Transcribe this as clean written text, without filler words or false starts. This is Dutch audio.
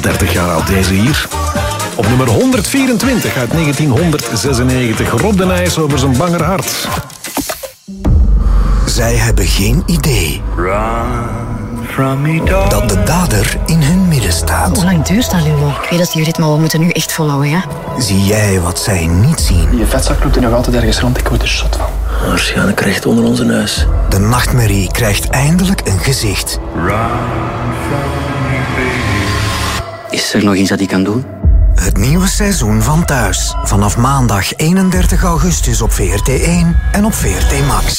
30 jaar oud deze hier. Op nummer 124 uit 1996. Rob de Nijs over zijn banger hart. Zij hebben geen idee dat de dader in hun midden staat. Hoe lang duurt dat, Lulo? Ik weet dat jullie dit, maar we moeten nu echt volhouden, ja? Zie jij wat zij niet zien? Je vetzak loopt er nog altijd ergens rond, ik word er zot van. Waarschijnlijk recht onder onze neus. De nachtmerrie krijgt eindelijk een gezicht. Is er nog iets dat ik kan doen? Het nieuwe seizoen van Thuis. Vanaf maandag 31 augustus op VRT1 en op VRT Max.